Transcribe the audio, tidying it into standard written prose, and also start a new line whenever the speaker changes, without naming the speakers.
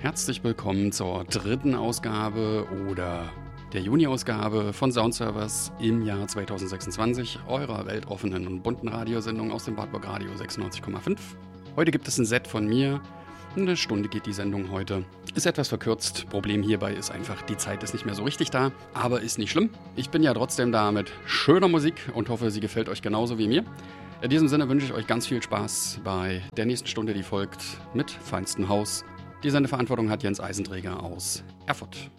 herzlich willkommen zur dritten Ausgabe oder der Juni-Ausgabe von Soundservice im Jahr 2026, eurer weltoffenen und bunten Radiosendung aus dem Wartburg Radio 96,5. Heute gibt es ein Set von mir. Eine Stunde geht die Sendung heute. Ist etwas verkürzt. Problem hierbei ist einfach, die Zeit ist nicht mehr so richtig da. Aber ist nicht schlimm. Ich bin ja trotzdem da mit schöner Musik und hoffe, sie gefällt euch genauso wie mir. In diesem Sinne wünsche ich euch ganz viel Spaß bei der nächsten Stunde, die folgt, mit feinstem Haus. Die Sendeverantwortung hat Jens Eisenträger aus Erfurt.